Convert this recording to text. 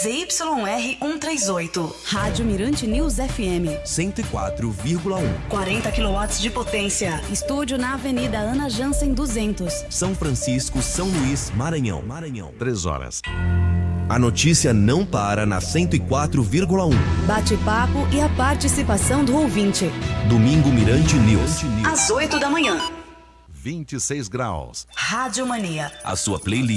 ZYR 138. Rádio Mirante News FM. 104,1. 40 kW de potência. Estúdio na Avenida Ana Jansen 200. São Francisco, São Luís, Maranhão. 3 horas. A notícia não para na 104,1. Bate-papo e a participação do ouvinte. Domingo Mirante News. Às 8 da manhã. 26 graus. Rádio Mania. A sua playlist.